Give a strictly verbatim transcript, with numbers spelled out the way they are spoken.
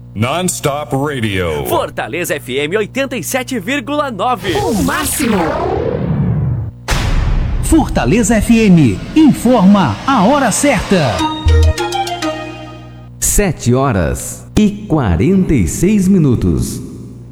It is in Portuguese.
Non-stop radio. Fortaleza F M oitenta e sete vírgula nove. O máximo. Fortaleza F M informa a hora certa. Sete horas e quarenta e seis minutos.